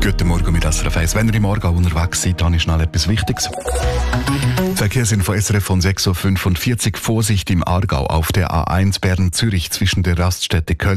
Guten Morgen mit SRF 1. Wenn ihr im Aargau unterwegs seid, dann ist schnell etwas Wichtiges. Verkehrsinfo SRF von 6.45 Uhr. Vorsicht im Aargau auf der A1 Bern-Zürich zwischen der Raststätte Köln